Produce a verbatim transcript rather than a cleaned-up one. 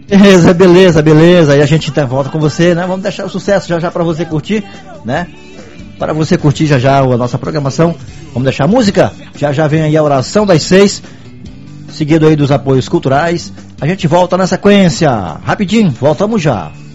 Beleza, beleza, beleza. E a gente então volta com você, né? Vamos deixar o sucesso já já pra você curtir, né? Para você curtir já já a nossa programação. Vamos deixar a música. Já já vem aí a oração das seis, seguido aí dos apoios culturais. A gente volta na sequência. Rapidinho, voltamos já.